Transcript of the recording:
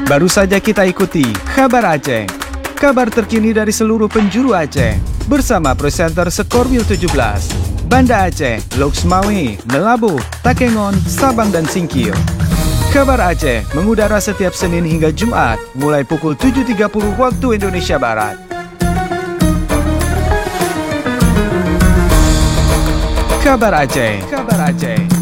Baru saja kita ikuti Kabar Aceh. Kabar terkini dari seluruh penjuru Aceh. Bersama presenter Skorwil 17. Banda Aceh, Loksmawe, Melabu, Takengon, Sabang dan Singkil. Kabar Aceh mengudara setiap Senin hingga Jumat mulai pukul 7.30 waktu Indonesia Barat. Kabar Aceh. Kabar Aceh.